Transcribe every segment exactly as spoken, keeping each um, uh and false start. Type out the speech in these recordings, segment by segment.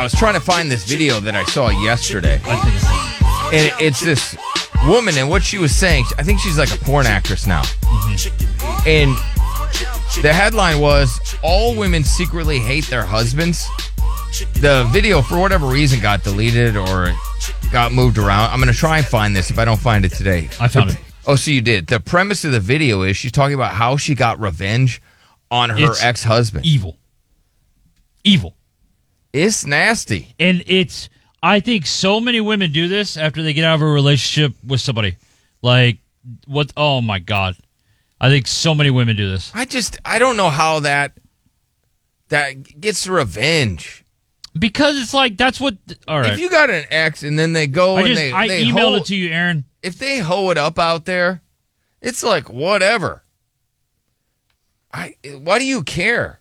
was trying to find this video that I saw yesterday. And it's this woman, and what she was saying, I think she's like a porn actress now. Mm-hmm. And the headline was, all women secretly hate their husbands. The video, for whatever reason, got deleted or got moved around. I'm going to try and find this if I don't find it today. I found it. Oh, so you did. The premise of the video is she's talking about how she got revenge on her It's ex-husband. Evil. Evil. It's nasty. And it's, I think so many women do this after they get out of a relationship with somebody. Like, what? Oh, my God. I think so many women do this. I just, I don't know how that, that gets revenge. Because it's like, that's what, all right. If you got an ex and then they go I and just, they, I they emailed hoe, it to you, Aaron. If they hoe it up out there, it's like, whatever. I, why do you care?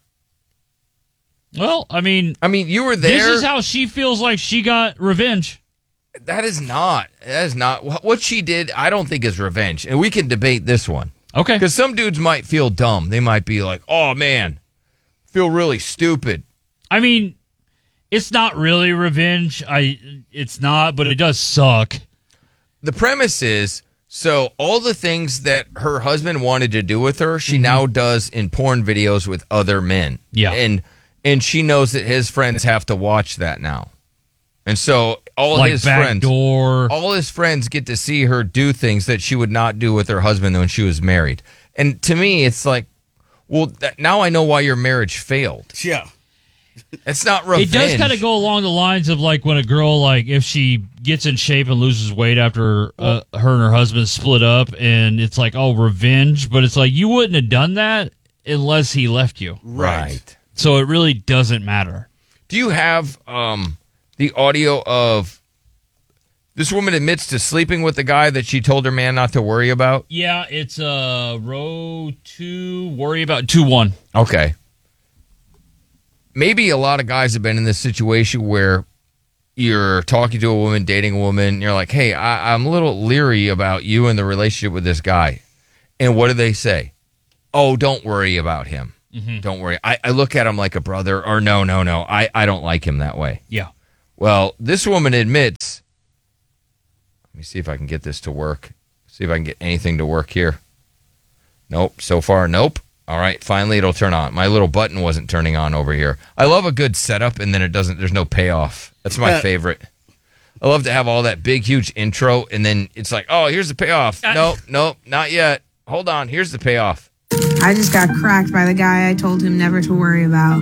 Well, I mean, I mean, you were there. This is how she feels like she got revenge. That is not. That is not. What she did, I don't think is revenge. And we can debate this one. Okay. Because some dudes might feel dumb. They might be like, oh, man, feel really stupid. I mean, it's not really revenge. I. It's not, but it does suck. The premise is, so all the things that her husband wanted to do with her, she mm-hmm. now does in porn videos with other men. Yeah. And and she knows that his friends have to watch that now. And so all like his back friends door. all his friends get to see her do things that she would not do with her husband when she was married. And to me, it's like, well, that, now I know why your marriage failed. Yeah. It's not revenge. It does kind of go along the lines of like when a girl, like if she gets in shape and loses weight after uh, her and her husband split up, and it's like, oh, revenge. But it's like, you wouldn't have done that unless he left you. Right. So it really doesn't matter. Do you have um, the audio of this woman admits to sleeping with the guy that she told her man not to worry about? Yeah, it's uh, row two, worry about two one. Okay. Maybe a lot of guys have been in this situation where you're talking to a woman, dating a woman, and you're like, hey, I, I'm a little leery about you and the relationship with this guy. And what do they say? Oh, don't worry about him. Mm-hmm. Don't worry. I, I look at him like a brother, or no, no, no. I, I don't like him that way. Yeah. Well, this woman admits, let me see if I can get this to work. See if I can get anything to work here. Nope. So far, nope. All right, finally it'll turn on. My little button wasn't turning on over here. I love a good setup, and then it doesn't. There's no payoff. That's my favorite. I love to have all that big, huge intro, and then it's like, oh, here's the payoff. Uh, nope, nope, not yet. Hold on, here's the payoff. I just got cracked by the guy I told him never to worry about.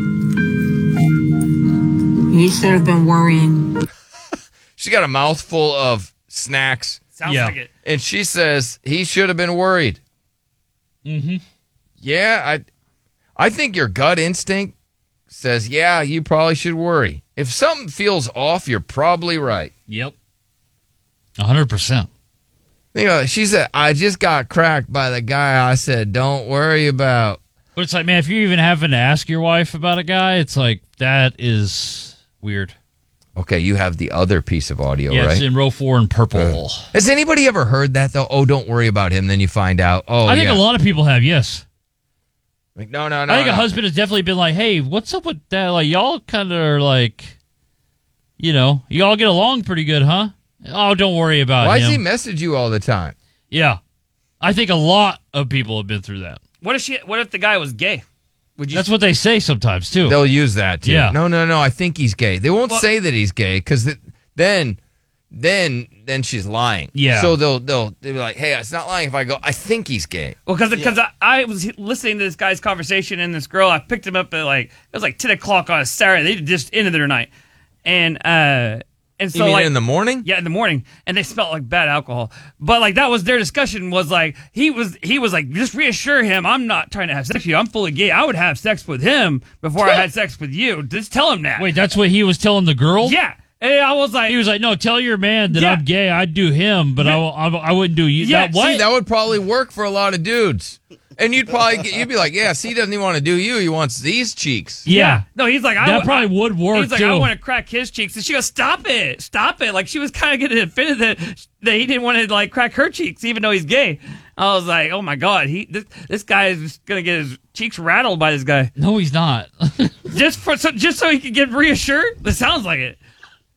He should have been worrying. She got a mouthful of snacks. Sounds yeah. like it. And she says he should have been worried. Mm-hmm. Yeah, I I think your gut instinct says, yeah, you probably should worry. If something feels off, you're probably right. Yep. one hundred percent. You know, she said, I just got cracked by the guy I said, don't worry about. But it's like, man, if you're even having to ask your wife about a guy, it's like, that is weird. Okay, you have the other piece of audio, yeah, right? It's in row four in purple. Uh, has anybody ever heard that, though? Oh, don't worry about him. Then you find out. Oh, I think yeah. a lot of people have, yes. Like, no, no, no. I think no. a husband has definitely been like, hey, what's up with that? Like, y'all kind of are like, you know, y'all get along pretty good, huh? Oh, don't worry about Why him. does he message you all the time? Yeah. I think a lot of people have been through that. What if she? What if the guy was gay? Would you? That's what they say sometimes, too. They'll use that, too. Yeah. No, no, no, I think he's gay. They won't Well, say that he's gay, because then, then, then she's lying. Yeah. So they'll, they'll, they'll be like, hey, it's not lying if I go, I think he's gay. Well, because because I, I was listening to this guy's conversation and this girl, I picked him up at like it was like ten o'clock on a Saturday. They just ended their night, and uh, and so You mean like in the morning? yeah, in the morning, and they smelled like bad alcohol. But like that was their discussion was like he was he was like just reassure him I'm not trying to have sex with you. I'm fully gay. I would have sex with him before I had sex with you. Just tell him that. Wait, that's what he was telling the girl? Yeah. And I was like, He was like, no, tell your man that Yeah. I'm gay. I'd do him, but Yeah. I, I, I wouldn't do you. Yeah, That, what? See, that would probably work for a lot of dudes. And you'd probably get, you'd be like, yeah, see, he doesn't even want to do you. He wants these cheeks. Yeah. No, he's like, I That wa- probably would work, He's like, too. I want to crack his cheeks. And she goes, stop it. Stop it. Like, she was kind of getting offended that, that he didn't want to, like, crack her cheeks, even though he's gay. I was like, oh, my God. he This, this guy is going to get his cheeks rattled by this guy. No, he's not. just for so, just so he can get reassured? It sounds like it.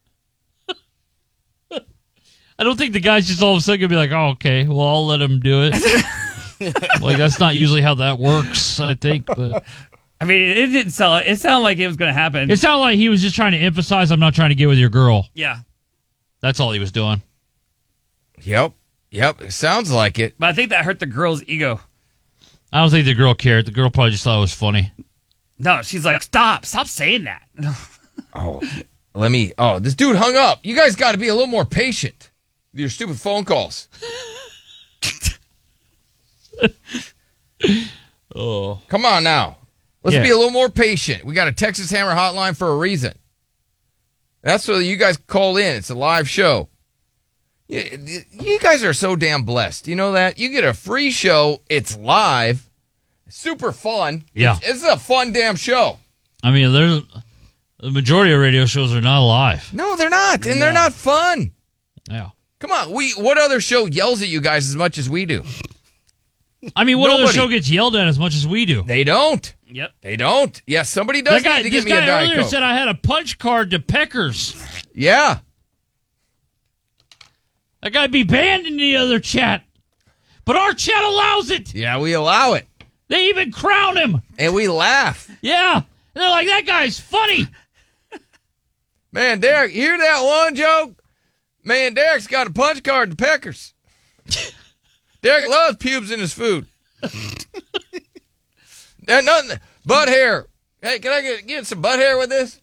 I don't think the guy's just all of a sudden going to be like, oh, okay, well, I'll let him do it. Like, that's not usually how that works, I think. But I mean, it didn't sound, it sounded like it was going to happen. it sounded like he was just trying to emphasize, I'm not trying to get with your girl. yeah. That's all he was doing. Yep. Yep. It sounds like it. But I think that hurt the girl's ego. I don't think the girl cared. The girl probably just thought it was funny. No, she's like, stop. Stop saying that. Oh, let me. Oh, this dude hung up. You guys got to be a little more patient with your stupid phone calls. Oh. Come on now. Let's Yeah. be a little more patient. We got a Texas Hammer hotline for a reason. That's so you guys call in. It's a live show. You, you guys are so damn blessed. You know that? You get a free show. It's live. Super fun. Yeah. It's, it's a fun damn show. I mean, there's the majority of radio shows are not live. No, they're not. And they're not fun. Yeah. Come on. We What other show yells at you guys as much as we do? I mean, what other Nobody. show gets yelled at as much as we do? They don't. Yep. They don't. Yes, somebody does That guy, need to this give me a guy Diet earlier Coke. said I had a punch card to Peckers. Yeah. That guy be banned in the other chat. But our chat allows it. Yeah, we allow it. They even crown him. And we laugh. Yeah. And they're like, that guy's funny. Man, Derek, you hear that one joke? Man, Derek's got a punch card to Peckers. Derek loves pubes in his food. There's nothing. Butt hair. Hey, can I get, get some butt hair with this?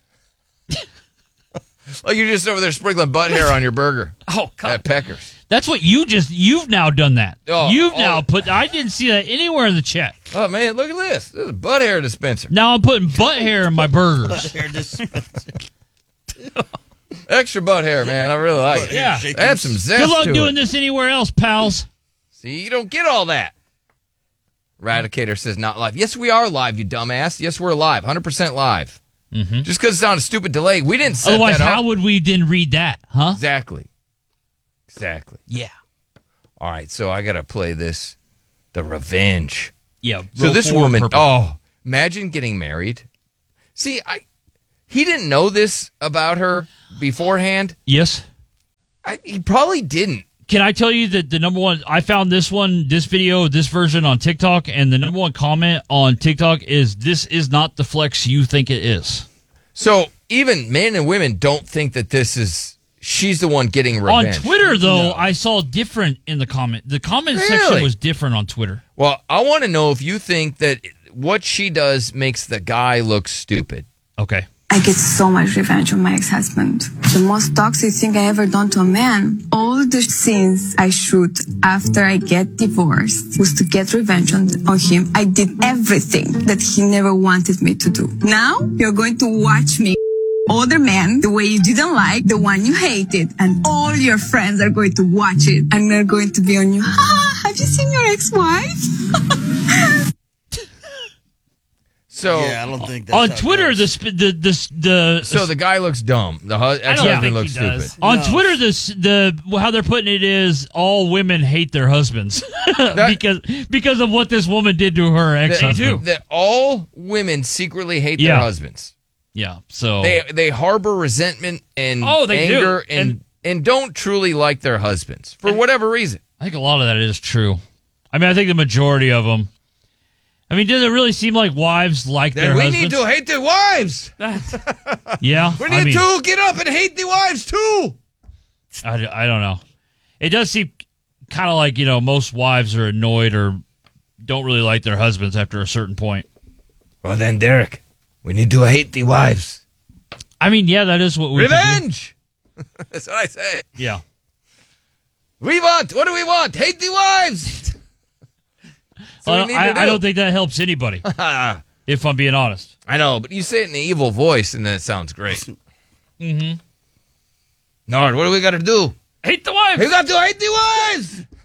Like you're just over there sprinkling butt hair on your burger Oh, God. at Peckers. That's what you just, you've now done that. Oh, you've oh. now put, I didn't see that anywhere in the chat. Oh, man, look at this. This is a butt hair dispenser. Now I'm putting butt hair in my burgers. Extra butt hair, man. I really like it. Yeah. Add some zest Good luck to doing it. this anywhere else, pals. See, you don't get all that. Radicator says not live. Yes, we are live, you dumbass. Yes, we're live. one hundred percent live. Mm-hmm. Just because it's on a stupid delay. We didn't set Otherwise, that how up. would we then read that, huh? Exactly. Exactly. Yeah. All right, so I got to play this. The Revenge. Yeah. So roll this forward woman, purple. oh, imagine getting married. See, I he didn't know this about her beforehand. Yes. I, he probably didn't. Can I tell you that the number one, I found this one, this video, this version on TikTok, and the number one comment on TikTok is, this is not the flex you think it is. So even men and women don't think that this is, she's the one getting revenge. On Twitter, though, I saw different in the comment. The comment section Really? was different on Twitter. Well, I want to know if you think that what she does makes the guy look stupid. Okay. I get so much revenge on my ex-husband. The most toxic thing I ever done to a man. All the scenes I shoot after I get divorced was to get revenge on, on him. I did everything that he never wanted me to do. Now you're going to watch me other men the way you didn't like, the one you hated, and all your friends are going to watch it and they're going to be on you. Ah, have you seen your ex-wife? So Yeah, I don't think that's On how it Twitter, goes. the, sp- the, the, the, so the guy looks dumb. The hu- think ex-husband he looks does. stupid. On No. Twitter, this the how they're putting it is all women hate their husbands because because of what this woman did to her ex That, husband. that all women secretly hate Yeah. their husbands. Yeah, so They they harbor resentment and Oh, they do. anger and, And- and don't truly like their husbands for whatever reason. I think a lot of that is true. I mean, I think the majority of them. I mean, does it really seem like wives like their Then we husbands? need to hate the wives. Yeah, We I need mean, to get up and hate the wives too. I, I don't know. It does seem kind of like, you know, most wives are annoyed or don't really like their husbands after a certain point. Well then, Derek, we need to hate the wives. I mean, yeah, that is what we should do. Revenge. That's what I say. Yeah. We want. What do we want? Hate the wives. That's what Well, we need I, to I do. don't think that helps anybody, if I'm being honest. I know, but you say it in an evil voice, and then it sounds great. Mm-hmm. Nard, what do we got to do? Hate the wife. We got to hate the wives.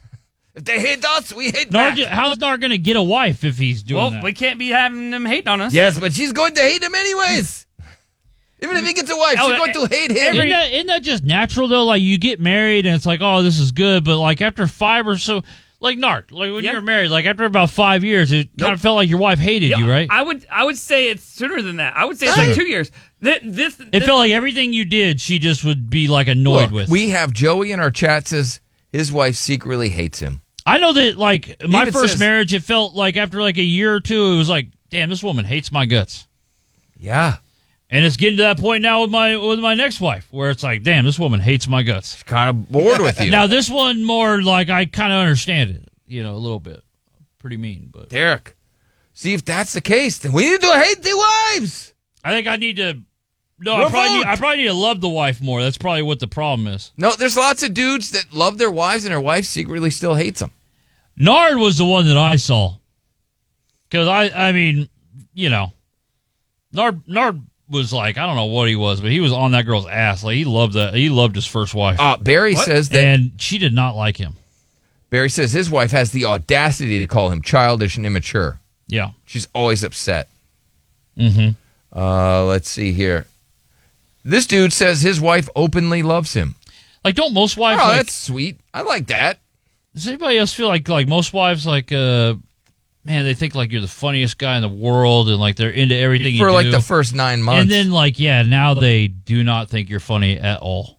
If they hate us, we hate Nard, back. how's Nard going to get a wife if he's doing Well, that? we can't be having them hating on us. Yes, but she's going to hate him anyways. Even if he gets a wife, Oh, she's going to hate him. Isn't that, isn't that just natural though? Like you get married and it's like, oh, this is good, but like after five or so, like Nart, like when Yeah. you were married, like after about five years, it kind of felt like your wife hated Yeah, you, right? I would I would say it's sooner than that. I would say it's like two years. This, this, it felt like everything you did, she just would be like annoyed Look, with. we have Joey in our chat says his wife secretly hates him. I know that, like my even first says- marriage, it felt like after like a year or two, it was like, damn, this woman hates my guts. Yeah. And it's getting to that point now with my with my next wife, where it's like, damn, this woman hates my guts. Kind of bored with you. Now this one more like I kind of understand it, you know, a little bit. Pretty mean, but Derek, see if that's the case, then we need to hate the wives. I think I need to. No, I probably, need, Revolt! I probably need to love the wife more. That's probably what the problem is. No, there's lots of dudes that love their wives and their wife secretly still hates them. Nard was the one that I saw. Because I, I mean, you know, Nard, Nard was like, I don't know what he was, but he was on that girl's ass. Like he loved that. He loved his first wife, Uh, Barry says that and she did not like him. Barry says his wife has the audacity to call him childish and immature. Yeah. She's always upset. Mm-hmm. Uh, let's see here. This dude says his wife openly loves him. Like, don't most wives? Oh, like, that's sweet. I like that. does anybody else feel like like most wives like uh man, they think like you're the funniest guy in the world and like they're into everything you For like do. the first nine months. And then like yeah, now they do not think you're funny at all.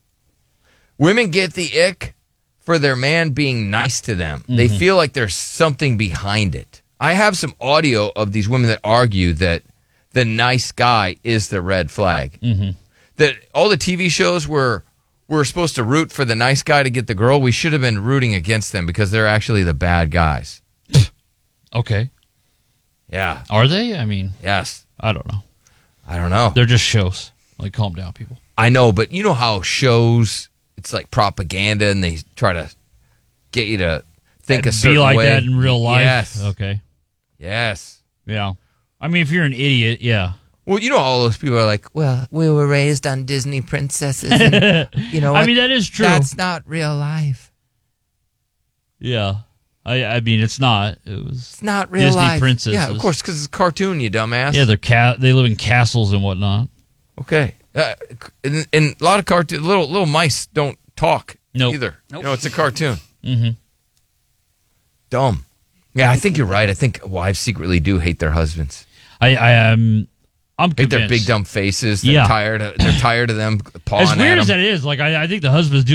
Women get the ick for their man being nice to them. They Mm-hmm. feel like there's something behind it. I have some audio of these women that argue that the nice guy is the red flag. Mm-hmm. That all the T V shows where we're supposed to root for the nice guy to get the girl, we should have been rooting against them because they're actually the bad guys. Okay. Yeah. Are they? I mean, Yes. I don't know. I don't know. They're just shows. Like, calm down, people. I know, but you know how shows, it's like propaganda and they try to get you to think a certain Be like way. that in real life? Yes. Okay. Yes. Yeah. I mean, if you're an idiot, yeah. Well, you know, all those people are like, well, we were raised on Disney princesses. And, you know what? I mean, that is true. That's not real life. Yeah. I I mean, it's not. It was. It's not real Disney life. princesses. Yeah, of course, because it's a cartoon, you dumbass. Yeah, they're cat. They live in castles and whatnot. Okay. Uh, and, and a lot of cartoon, little little mice don't talk Nope. either. Nope. You know, it's a cartoon. Mm-hmm. Dumb. Yeah, I think you're right. I think wives secretly do hate their husbands. I I am. I'm Hate their convinced. big dumb faces. They're Yeah. tired. Of, they're tired of them pawing As weird at as them. that is, like I, I think the husbands do